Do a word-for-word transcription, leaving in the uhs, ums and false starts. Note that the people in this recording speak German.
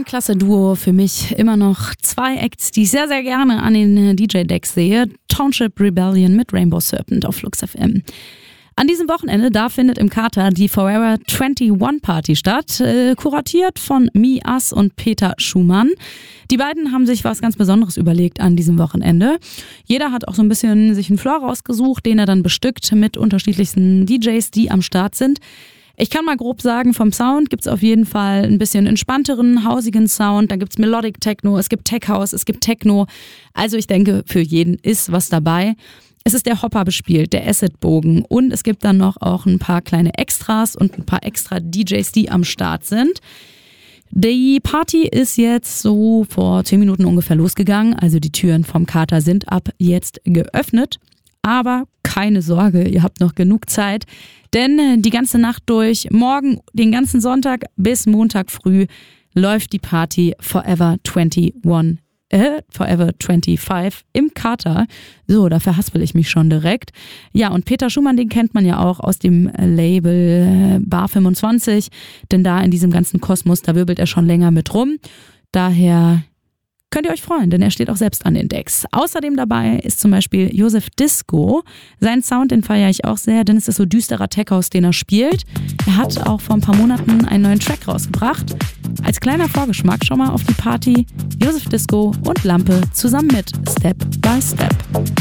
Ein klasse Duo für mich, immer noch zwei Acts, die ich sehr, sehr gerne an den D J-Decks sehe. Township Rebellion mit Rainbow Serpent auf Flux F M. An diesem Wochenende, da findet im Kater die Forever einundzwanzig Party statt, äh, kuratiert von Me, Us und Peter Schumann. Die beiden haben sich was ganz Besonderes überlegt an diesem Wochenende. Jeder hat auch so ein bisschen sich einen Floor rausgesucht, den er dann bestückt mit unterschiedlichsten D Js, die am Start sind. Ich kann mal grob sagen, vom Sound gibt's auf jeden Fall ein bisschen entspannteren, hausigen Sound. Da gibt's Melodic Techno, es gibt Tech House, es gibt Techno. Also ich denke, für jeden ist was dabei. Es ist der Hopper bespielt, der Acid-Bogen und es gibt dann noch auch ein paar kleine Extras und ein paar extra D Js, die am Start sind. Die Party ist jetzt so vor zehn Minuten ungefähr losgegangen, also die Türen vom Kater sind ab jetzt geöffnet. Aber keine Sorge, ihr habt noch genug Zeit, denn die ganze Nacht durch, morgen den ganzen Sonntag bis Montag früh läuft die Party Forever einundzwanzig. Äh, Forever fünfundzwanzig im Kater. So, da verhaspel ich mich schon direkt. Ja, und Peter Schumann, den kennt man ja auch aus dem Label Bar fünfundzwanzig, denn da in diesem ganzen Kosmos, da wirbelt er schon länger mit rum. Daher könnt ihr euch freuen, denn er steht auch selbst an den Decks. Außerdem dabei ist zum Beispiel Joseph Disco. Seinen Sound, den feiere ich auch sehr, denn es ist so düsterer Tech-House, den er spielt. Er hat auch vor ein paar Monaten einen neuen Track rausgebracht. Als kleiner Vorgeschmack schon mal auf die Party Joseph Disco und Lampe zusammen mit Step by Step.